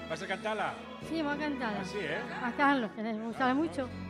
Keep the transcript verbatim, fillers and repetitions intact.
¿Vas a cantarla? Sí, voy a cantar. Así, ¿eh? A Carlos, que les gusta mucho.